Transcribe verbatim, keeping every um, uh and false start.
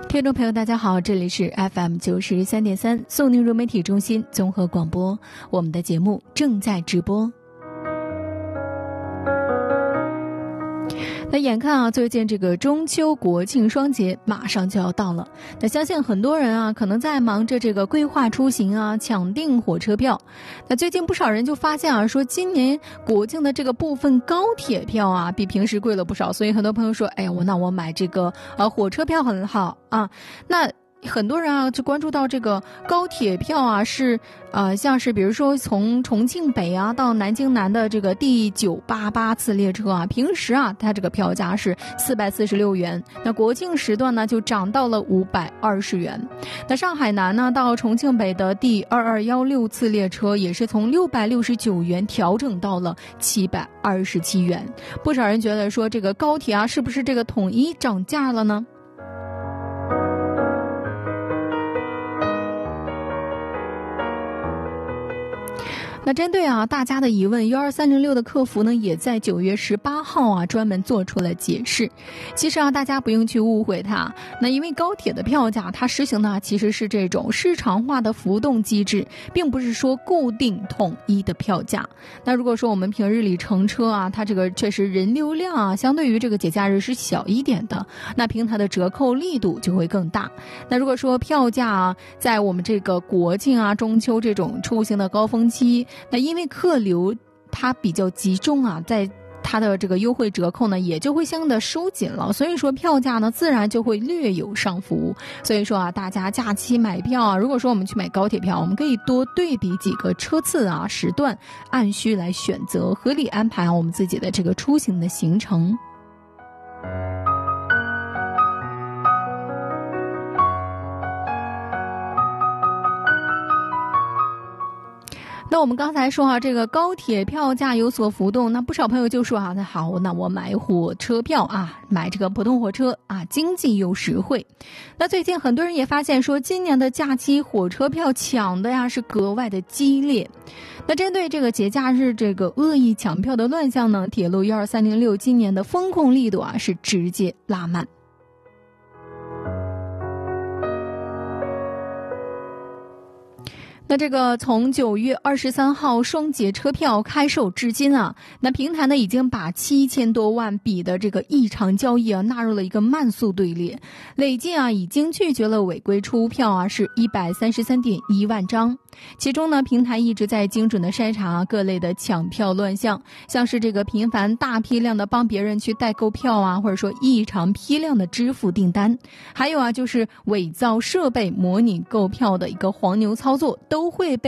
听众朋友大家好，这里是 F M 九十三点三宋宁融媒体中心综合广播，我们的节目正在直播。那眼看啊，最近这个中秋国庆双节马上就要到了，那相信很多人啊，可能在忙着这个规划出行啊，抢订火车票。那最近不少人就发现啊，说今年国庆的这个部分高铁票啊，比平时贵了不少，所以很多朋友说，哎呀，我那我买这个呃火车票很好啊。那很多人啊就关注到这个高铁票啊是呃像是比如说从重庆北啊到南京南的这个第九八八次列车啊，平时啊它这个票价是四百四十六元，那国庆时段呢就涨到了五百二十元。那上海南呢到重庆北的第二二一六次列车也是从六百六十九元调整到了七百二十七元。不少人觉得说这个高铁啊是不是这个统一涨价了呢？那针对啊大家的疑问，一二三零六的客服呢也在九月十八号啊专门做出了解释。其实啊大家不用去误会它，那因为高铁的票价它实行的其实是这种市场化的浮动机制，并不是说固定统一的票价。那如果说我们平日里乘车啊，它这个确实人流量啊相对于这个节假日是小一点的，那平台的折扣力度就会更大。那如果说票价啊在我们这个国庆啊中秋这种出行的高峰期，那因为客流它比较集中啊，在它的这个优惠折扣呢也就会相应的收紧了，所以说票价呢自然就会略有上浮。所以说啊大家假期买票啊，如果说我们去买高铁票，我们可以多对比几个车次啊时段，按需来选择，合理安排我们自己的这个出行的行程。那我们刚才说啊，这个高铁票价有所浮动，那不少朋友就说啊，那好，那我买火车票啊，买这个普通火车啊，经济又实惠。那最近很多人也发现说，今年的假期火车票抢的呀是格外的激烈。那针对这个节假日这个恶意抢票的乱象呢，铁路一二三零六今年的风控力度啊是直接拉慢。那这个从九月二十三号双节车票开售至今啊，那平台呢已经把七千多万笔的这个异常交易啊纳入了一个慢速队列，累计啊已经拒绝了违规出票啊是一百三十三点一万张。其中呢，平台一直在精准的筛查各类的抢票乱象，像是这个频繁大批量的帮别人去代购票啊，或者说异常批量的支付订单，还有啊就是伪造设备模拟购票的一个黄牛操作，都会被